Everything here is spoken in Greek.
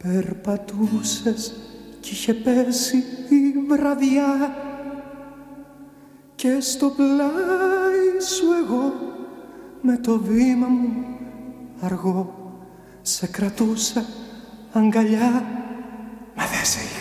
Περπατούσες κι είχε πέσει η βραδιά και στο πλάι σου εγώ με το βήμα μου αργό σε κρατούσα αγκαλιά. Μα δεν σε είχα